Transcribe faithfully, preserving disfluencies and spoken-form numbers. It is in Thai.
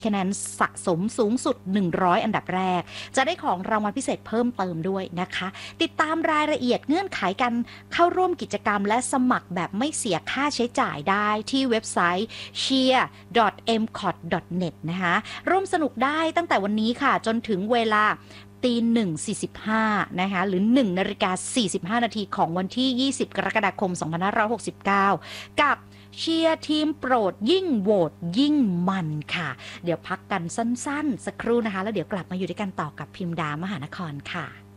คะแนนสะสมสูงสุดหนึ่งร้อยอันดับแรกจะได้ของรางวัลพิเศษเพิ่มเติมด้วยนะคะติดตามรายละเอียดเงื่อนไขการเข้าร่วมกิจกรรมและสมัครแบบไม่เสียค่าใช้จ่ายได้ที่เว็บไซต์ เชียร์ ดอท เอ็ม คอท ดอท เน็ต นะคะร่วมสนุกได้ตั้งแต่วันนี้ค่ะจนถึงเวลาตีหนึ่งสี่สิบห้านะคะหรือหนึ่งนาฬิกาสี่สิบห้านาทีของวันที่ยี่สิบกรกฎาคมสองพันห้าร้อยหกสิบเก้ากับเชียร์ทีมโปรดยิ่งโหวตยิ่งมันค่ะเดี๋ยวพักกันสั้นๆสักครู่นะคะแล้วเดี๋ยวกลับมาอยู่ด้วยกันต่อกับพิมดามหานครค่ะ